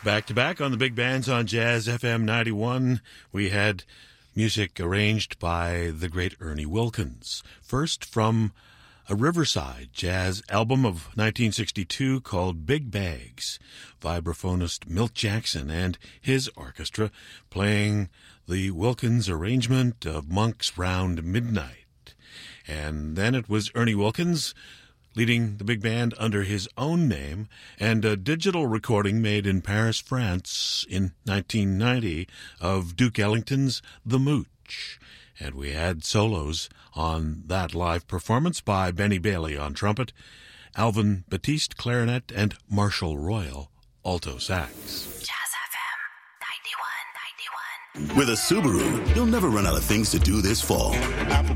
Back to back on the big bands on Jazz FM 91, we had music arranged by the great Ernie Wilkins. First from a Riverside jazz album of 1962 called Big Bags. Vibraphonist Milt Jackson and his orchestra playing the Wilkins arrangement of Monk's Round Midnight. And then it was Ernie Wilkins leading the big band under his own name, and a digital recording made in Paris, France in 1990 of Duke Ellington's The Mooch. And we had solos on that live performance by Benny Bailey on trumpet, Alvin Batiste clarinet, and Marshall Royal alto sax. Jazz FM 91. With a Subaru, you'll never run out of things to do this fall.